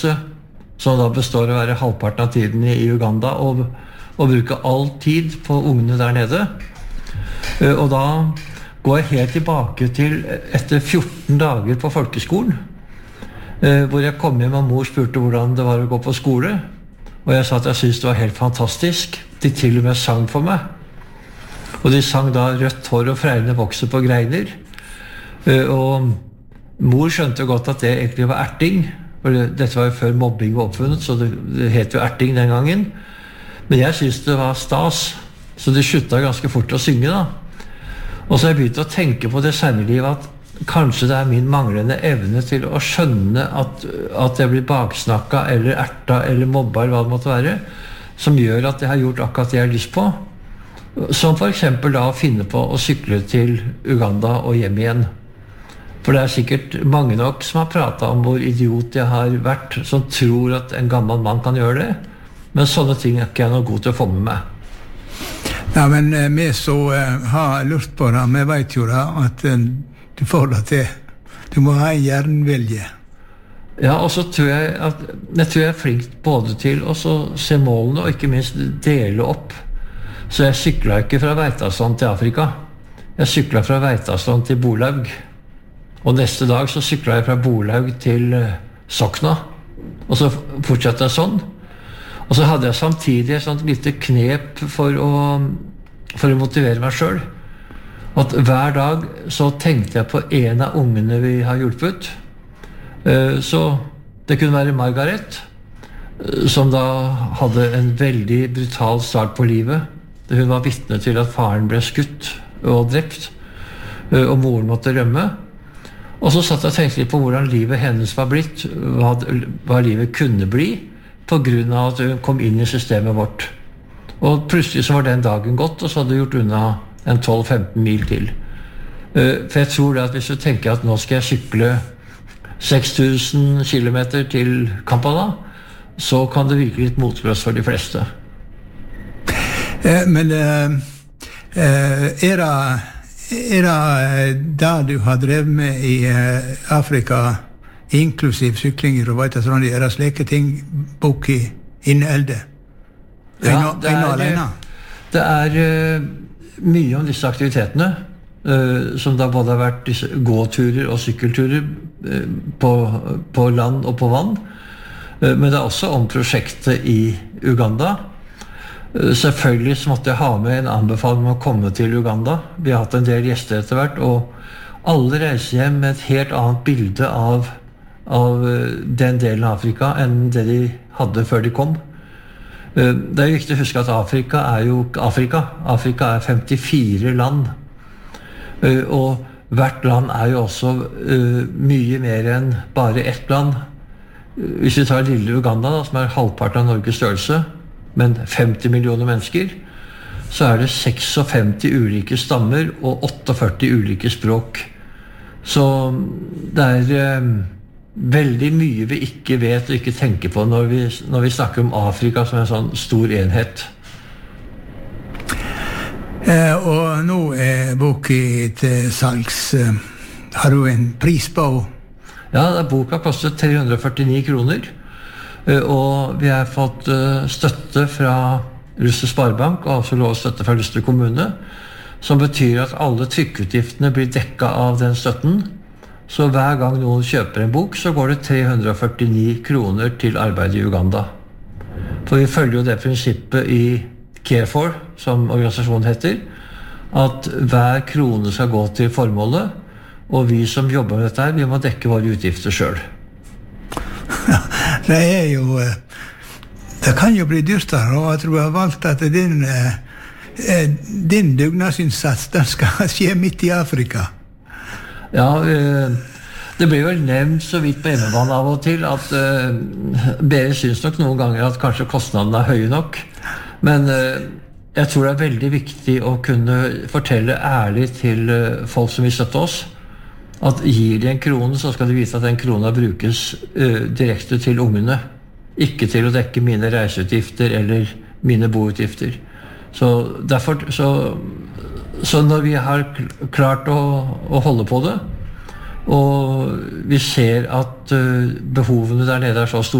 utdannelse, som da består av å være halvparten av tiden i Uganda, og bruke all tid på ungene der nede. Og da går jeg helt tilbake til etter 14 dager på folkeskolen, hvor jeg kom hjem og mor spurte hvordan det var å gå på skole, og jeg sa at jeg syntes det var helt fantastisk. De til og med sang for meg. Og de sang da rødt hår og fregnene vokser på greiner. Og mor skjønte godt at det egentlig var erting, for dette var jo før mobbing var oppfunnet, så det het jo erting den gangen. Men jeg syntes det var stas, så de sluttet ganske fort å synge da. Og så har jeg begynt å tenke på det senere livet at kanskje det er min manglende evne til å skjønne at jeg blir baksnakket eller erta eller mobba eller hva det måtte være, som gjør at jeg har gjort akkurat det jeg har lyst på. Som for eksempel da å finne på å sykle til Uganda og hjem igjen. For det er sikkert mange nok som har pratet om hvor idiot jeg har vært, som tror at en gammel mann kan gjøre det. Men sånne ting er ikke jeg noe god til å få med meg. Ja, men vi så har lurt på det, vi vet jo da at du får det til. Du må ha en jernvilje. Ja, og så tror jeg at jeg er flink både til å se målene og ikke minst dele opp. Så jeg syklet ikke fra Veitastrand til Afrika. Jeg syklet fra Veitastrand til Bolaug. Og neste dag så syklet jeg fra Bolaug til Sokna. Og så fortsatte jeg sånn. Og så hadde jeg samtidig et sånt lite knep for å motivere meg selv. At hver dag så tenkte jeg på en av ungene vi har hjulpet. Så det kunne være Margaret, som da hadde en veldig brutal start på livet. Hun var vitne til at faren ble skutt og drept, og moren måtte rømme. Og så satt jeg og tenkte litt på hvordan livet hennes var blitt, hva livet kunne bli, på grunn av at hun kom inn i systemet vårt. Og plutselig så var den dagen gått, og så hadde hun gjort unna en 12-15 mil til. For jeg tror det at hvis du tenker at nå skal jeg sykle 6000 kilometer til Kampala, så kan det virke litt motløst for de fleste. Men er det du har drevet med i Afrika, inklusiv syklinger og Veitastrand, er det slike ting boka inneholder? Ja, det er mye om disse aktivitetene, som da både har vært gåturer og sykkelturer på land og på vann, men det er også om prosjektet i Uganda. Selvfølgelig så måtte jeg ha med en anbefaling om å komme til Uganda. Vi har hatt en del gjester etter hvert, og alle reiser hjem med et helt annet bilde av den delen av Afrika enn det de hadde før de kom. Det er viktig å huske at Afrika er jo Afrika. Afrika er 54 land. Og hvert land er jo også mye mer enn bare ett land. Hvis vi tar lille Uganda, da, som er halvparten av Norges størrelse, men 50 millioner mennesker, så er det 56 ulike stammer og 48 ulike språk. Så det er veldig mye vi ikke vet og ikke tenker på når vi snakker om Afrika som en sånn stor enhet. Og nå er boka til salgs. Har du en pris på? Ja, boka kostet 349 kroner. Og vi har fått støtte fra Luster Sparebank og også lov støtte fra Luster kommune, som betyr at alle trykkutgiftene blir dekket av den støtten. Så hver gang noen kjøper en bok, så går det 349 kroner til arbeid i Uganda. For vi følger jo det prinsippet i Care4, som organisasjonen heter, at hver krone skal gå til formålet, og vi som jobber med dette her, vi må dekke våre utgifter selv. Det er jo det kan jo bli dyrtere, og jeg tror jeg har valgt at din dugnadsinnsats den skal skje midt i Afrika. Ja, det blir vel nevnt så vidt på hjemmebane av og til at dere synes nok noen ganger at kanskje kostnadene er høye nok, men jeg tror det er veldig viktig å kunne fortelle ærlig til folk som vil støtte oss, at gir de en krone, så skal de vite at den krona brukes direkte til ungene, ikke til å dekke mine reiseutgifter eller mine boutgifter. Så derfor, så når vi har klart å holde på det, og vi ser at behovene der nede er så store,